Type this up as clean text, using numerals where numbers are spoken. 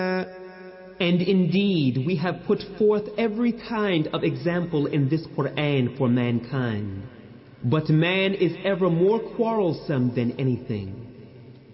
And indeed, we have put forth every kind of example in this Quran for mankind. But man is ever more quarrelsome than anything.